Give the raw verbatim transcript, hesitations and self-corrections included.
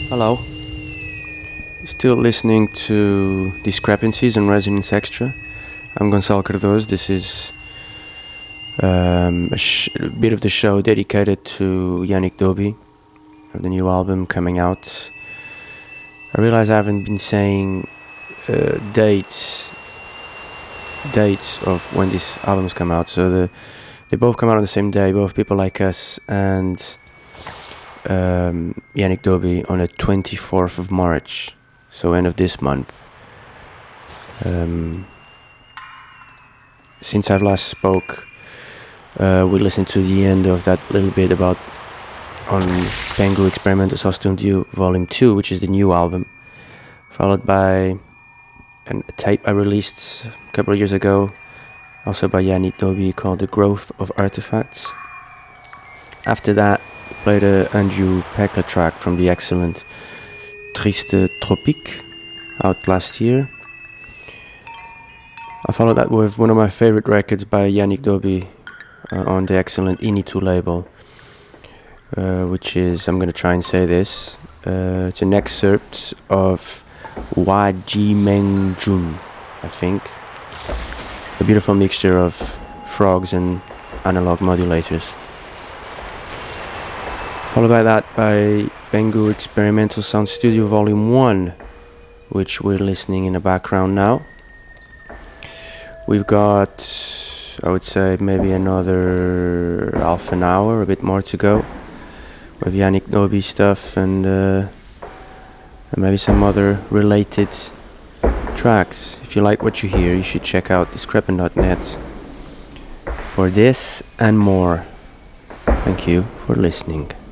Hello. Still listening to Discrepancies on Resonance Extra. I'm Gonçalo Cardoso. This is um, a, sh- a bit of the show dedicated to Yannick Doby, of the new album coming out. I realize I haven't been saying uh, dates dates of when these albums come out. So the they both come out on the same day. Both People Like Us and um, Yannick Doby on the twenty-fourth of March. So end of this month. Um, since I've last spoke, uh, we listened to the end of that little bit about on Pengu Experimental Sostudio Volume two, which is the new album, followed by an, a tape I released a couple of years ago, also by Yannick Doby, called The Growth of Artifacts. After that, we played a Andrew Pekla track from the excellent Triste Tropique, out last year. I followed that with one of my favorite records by Yannick Doby uh, on the excellent Initu label, uh, which is, I'm going to try and say this, uh, it's an excerpt of Wajimengjun, I think. A beautiful mixture of frogs and analog modulators. Followed by that by Pengu Experimental Sound Studio Volume one, which we're listening in the background now. We've got, I would say, maybe another half an hour, a bit more to go, with Yannick Doby stuff and, uh, and maybe some other related tracks. If you like what you hear, you should check out discrepant dot net for this and more. Thank you for listening.